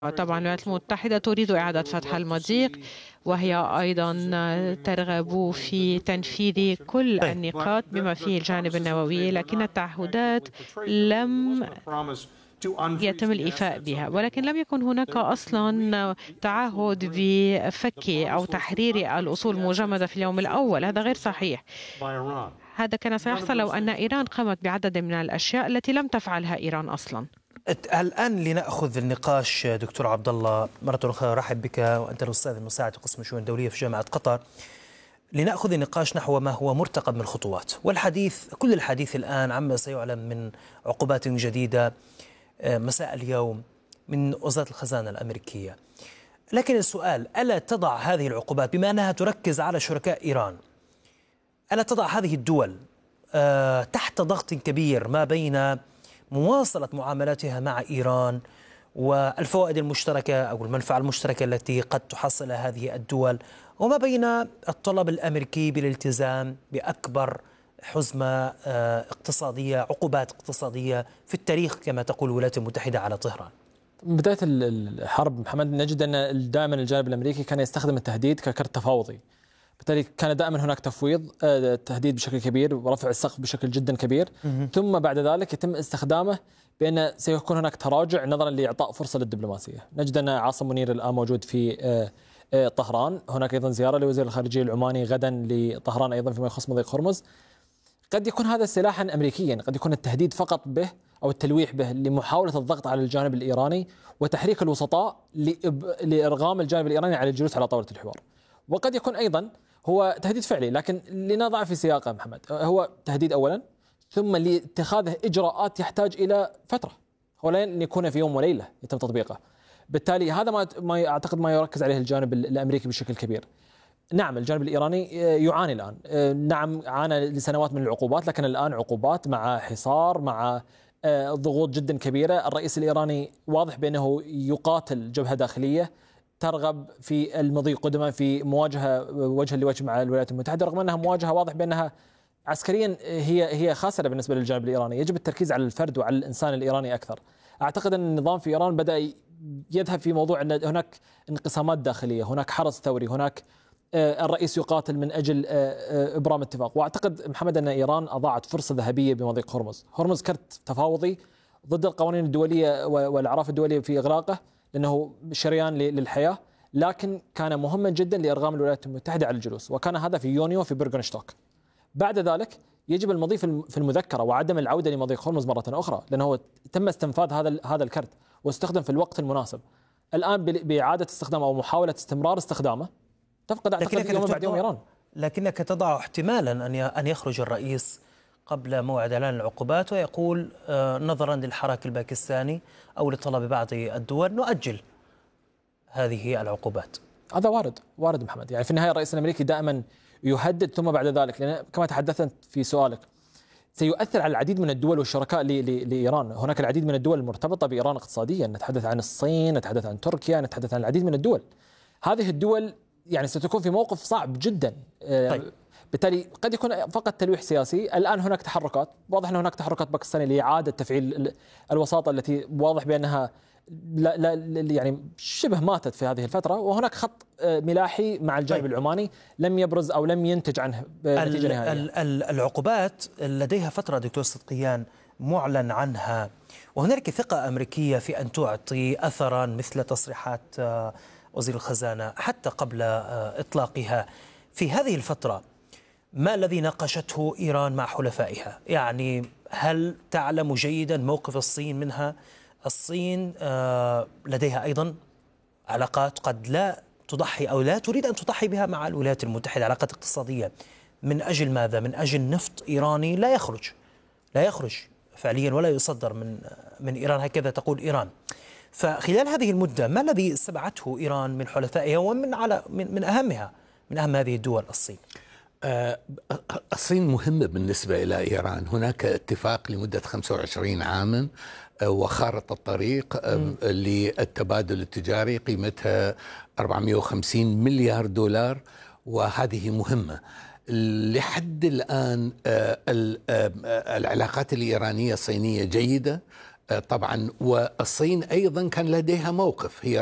طبعا الولايات المتحدة تريد إعادة فتح المضيق، وهي أيضا ترغب في تنفيذ كل النقاط بما فيه الجانب النووي، لكن التعهدات لم يتم الإيفاء بها، ولكن لم يكن هناك أصلا تعهد بفك أو تحرير الأصول المجمدة في اليوم الأول. هذا غير صحيح. هذا كان سيحصل لو أن إيران قامت بعدد من الأشياء التي لم تفعلها إيران أصلا. الآن لنأخذ النقاش دكتور عبد الله مرة أخرى، رحب بك وأنت الأستاذ المساعد في قسم الشؤون الدولية في جامعة قطر. لنأخذ النقاش نحو ما هو مرتقب من الخطوات، والحديث كل الحديث الآن عما سيعلن من عقوبات جديدة مساء اليوم من وزارة الخزانة الأمريكية. لكن السؤال، ألا تضع هذه العقوبات بما أنها تركز على شركاء إيران، ألا تضع هذه الدول تحت ضغط كبير ما بين مواصلة معاملاتها مع إيران والفوائد المشتركة أو المنفعة المشتركة التي قد تحصلها هذه الدول، وما بين الطلب الأمريكي بالالتزام بأكبر حزمة اقتصادية، عقوبات اقتصادية في التاريخ كما تقول الولايات المتحدة على طهران؟ من بداية الحرب محمد نجد أن دائما الجانب الأمريكي كان يستخدم التهديد ككرت تفاوضي، بالتالي كان دائما هناك تفويض، تهديد بشكل كبير ورفع السقف بشكل جدا كبير، ثم بعد ذلك يتم استخدامه بأن سيكون هناك تراجع نظرا لإعطاء فرصة للدبلوماسية. نجد أن عاصم منير الآن موجود في طهران، هناك أيضا زيارة لوزير الخارجية العماني غدا لطهران أيضا فيما يخص مضيق هرمز. قد يكون هذا سلاحا أمريكيا، قد يكون التهديد فقط به أو التلويح به لمحاولة الضغط على الجانب الإيراني وتحريك الوسطاء لإرغام الجانب الإيراني على الجلوس على طاولة الحوار، وقد يكون أيضا هو تهديد فعلي، لكن لنضع في سياقه محمد، هو تهديد أولا، ثم لاتخاذه إجراءات يحتاج إلى فترة، هو لن يكون في يوم وليلة يتم تطبيقه. بالتالي هذا ما أعتقد ما يركز عليه الجانب الأمريكي بشكل كبير. نعم الجانب الإيراني يعاني الآن، نعم عانى لسنوات من العقوبات، لكن الآن عقوبات مع حصار، مع ضغوط جدا كبيرة. الرئيس الإيراني واضح بأنه يقاتل جبهة داخلية ترغب في المضي قدما في مواجهة وجها لوجه مع الولايات المتحدة، رغم أنها مواجهة واضح بأنها عسكريا هي خاسرة بالنسبة للجانب الإيراني. يجب التركيز على الفرد وعلى الإنسان الإيراني أكثر. أعتقد أن النظام في إيران بدأ يذهب في موضوع أن هناك انقسامات داخلية، هناك حرس ثوري، هناك الرئيس يقاتل من أجل إبرام اتفاق. وأعتقد محمد أن إيران أضاعت فرصة ذهبية بمضيق هرمز كرت تفاوضي ضد القوانين الدولية والأعراف الدولية في إغلاقه، لأنه شريان للحياة، لكن كان مهما جدا لإرغام الولايات المتحدة على الجلوس، وكان هذا في يونيو في بيرغنشتوك. بعد ذلك يجب المضي في المذكرة وعدم العودة لمضيق هرمز مرة أخرى، لأنه تم استنفاذ هذا الكرت واستخدم في الوقت المناسب. الآن بإعادة استخدامه أو محاولة استمرار استخدامه تفقد أعتقد يوم بعد يوم إيران. لكنك تضع احتمالا أن يخرج الرئيس قبل موعد إعلان العقوبات ويقول نظرا للحراك الباكستاني أو لطلب بعض الدول نؤجل هذه العقوبات. هذا وارد محمد، يعني في النهاية الرئيس الأمريكي دائما يهدد ثم بعد ذلك، لأن كما تحدثت في سؤالك سيؤثر على العديد من الدول والشركاء لإيران. هناك العديد من الدول المرتبطة بإيران اقتصاديا، نتحدث عن الصين، نتحدث عن تركيا، نتحدث عن العديد من الدول. هذه الدول يعني ستكون في موقف صعب جدا. طيب. بالتالي قد يكون فقط تلويح سياسي. الآن هناك تحركات، واضح أن هناك تحركات باكستانية لإعادة تفعيل الوساطة التي واضح بأنها لا يعني شبه ماتت في هذه الفترة، وهناك خط ملاحي مع الجانب العماني لم يبرز أو لم ينتج عنه نتيجة نهائية. العقوبات لديها فترة دكتور صدقيان معلن عنها، وهناك ثقة أمريكية في أن تعطي أثرا مثل تصريحات وزير الخزانة حتى قبل إطلاقها. في هذه الفترة ما الذي ناقشته إيران مع حلفائها؟ يعني هل تعلم جيدا موقف الصين منها؟ الصين لديها أيضا علاقات قد لا تضحي أو لا تريد أن تضحي بها مع الولايات المتحدة، علاقات اقتصادية. من أجل ماذا؟ من أجل نفط إيراني لا يخرج فعليا ولا يصدر من إيران، هكذا تقول إيران. فخلال هذه المدة ما الذي استبعته إيران من حلفائها ومن أهم هذه الدول الصين؟ الصين مهمة بالنسبة إلى إيران. هناك اتفاق لمدة 25 عاما وخارطة الطريق للتبادل التجاري قيمتها 450 مليار دولار، وهذه مهمة. لحد الآن العلاقات الإيرانية الصينية جيدة، طبعا والصين أيضا كان لديها موقف، هي